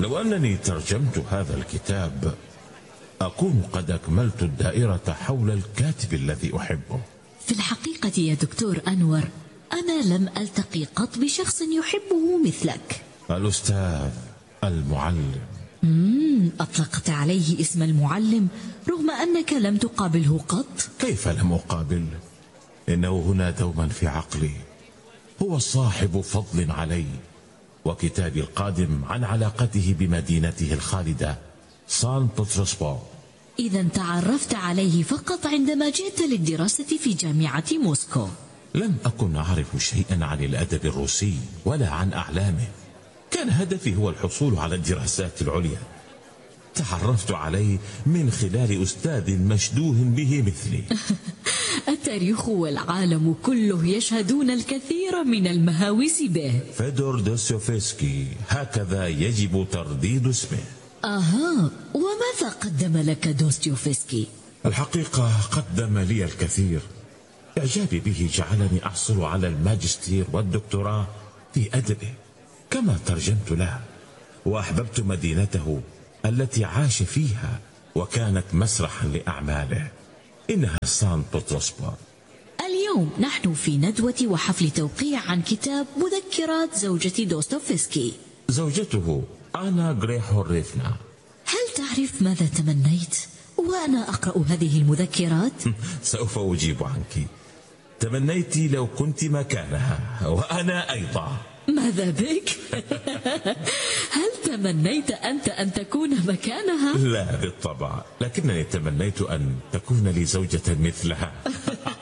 لو أنني ترجمت هذا الكتاب أكون قد أكملت الدائرة حول الكاتب الذي أحبه. في الحقيقة يا دكتور أنور، أنا لم ألتقي قط بشخص يحبه مثلك. الأستاذ المعلم. أطلقت عليه اسم المعلم رغم أنك لم تقابله قط؟ كيف لم أقابل؟ إنه هنا دوما في عقلي، هو صاحب فضل علي. وكتابي القادم عن علاقته بمدينته الخالدة سان بطرسبورغ. إذا تعرفت عليه فقط عندما جئت للدراسة في جامعة موسكو؟ لم أكن أعرف شيئا عن الأدب الروسي ولا عن أعلامه، كان هدفي هو الحصول على الدراسات العليا. تعرفت عليه من خلال أستاذ مشدوه به مثلي. التاريخ والعالم كله يشهدون الكثير من المهاوس به. فيدور دوستويفسكي، هكذا يجب ترديد اسمه. وماذا قدم لك دوستويفسكي؟ الحقيقة قدم لي الكثير. إعجابي به جعلني أحصل على الماجستير والدكتوراه في أدبه، كما ترجمت له، وأحببت مدينته التي عاش فيها وكانت مسرحا لأعماله، إنها سان بطرسبورغ. اليوم نحن في ندوة وحفل توقيع عن كتاب مذكرات زوجة دوستويفسكي. زوجته أنا غريغوريفنا. هل تعرف ماذا تمنيت وأنا أقرأ هذه المذكرات؟ سوف أجيب عنك. تمنيت لو كنت مكانها، وأنا أيضا. ماذا بك؟ هل تمنيت أنت أن تكون مكانها؟ لا بالطبع، لكنني تمنيت أن تكون لي زوجة مثلها.